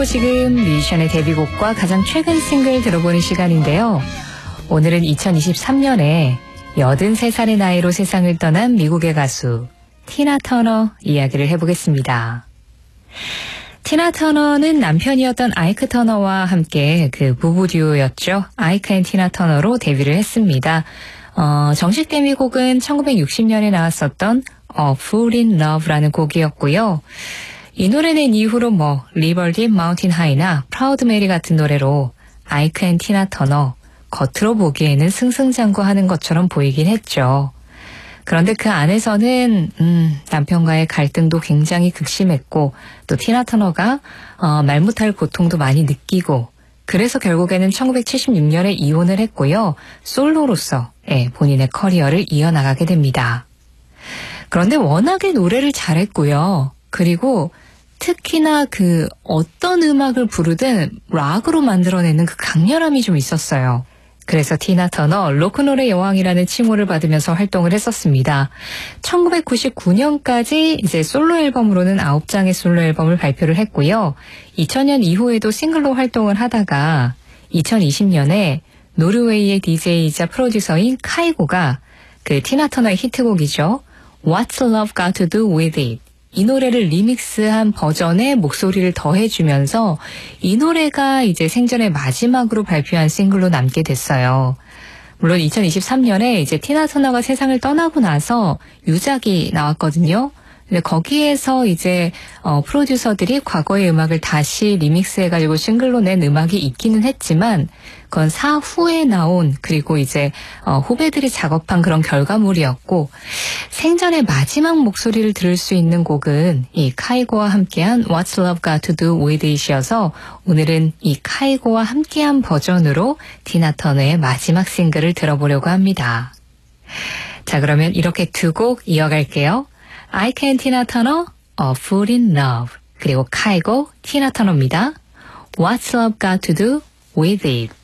그리고 지금 뮤지션의 데뷔곡과 가장 최근 싱글 들어보는 시간인데요. 오늘은 2023년에 83살의 나이로 세상을 떠난 미국의 가수 티나 터너 이야기를 해보겠습니다. 티나 터너는 남편이었던 아이크 터너와 함께 그 부부 듀오였죠. 아이크 앤 티나 터너로 데뷔를 했습니다. 정식 데뷔곡은 1960년에 나왔었던 Fall in Love라는 곡이었고요. 이 노래 낸 이후로 Liberty Mountain High나 Proud Mary 같은 노래로 아이크 앤 티나 터너 겉으로 보기에는 승승장구하는 것처럼 보이긴 했죠. 그런데 그 안에서는 남편과의 갈등도 굉장히 극심했고 또 티나 터너가 말 못할 고통도 많이 느끼고 그래서 결국에는 1976년에 이혼을 했고요. 솔로로서 본인의 커리어를 이어나가게 됩니다. 그런데 워낙에 노래를 잘했고요. 그리고 특히나 그 어떤 음악을 부르든 락으로 만들어내는 그 강렬함이 좀 있었어요. 그래서 티나 터너 로크롤의 여왕이라는 칭호를 받으면서 활동을 했었습니다. 1999년까지 이제 솔로 앨범으로는 9장의 솔로 앨범을 발표를 했고요. 2000년 이후에도 싱글로 활동을 하다가 2020년에 노르웨이의 DJ이자 프로듀서인 카이고가 그 티나 터너의 히트곡이죠. What's Love Got to Do With It? 이 노래를 리믹스한 버전의 목소리를 더해주면서 이 노래가 이제 생전의 마지막으로 발표한 싱글로 남게 됐어요. 물론 2023년에 이제 티나 터너가 세상을 떠나고 나서 유작이 나왔거든요. 근데 거기에서 이제 프로듀서들이 과거의 음악을 다시 리믹스해가지고 싱글로 낸 음악이 있기는 했지만 그건 사후에 나온 그리고 이제 후배들이 작업한 그런 결과물이었고 생전의 마지막 목소리를 들을 수 있는 곡은 이 카이고와 함께한 What's Love Got to Do With It이어서 오늘은 이 카이고와 함께한 버전으로 티나 터너의 마지막 싱글을 들어보려고 합니다. 자, 그러면 이렇게 두 곡 이어갈게요. 아이크 앤 티나 터너, Fall in Love, 그리고 카이고, 티나 터너입니다. What's Love Got to Do With It.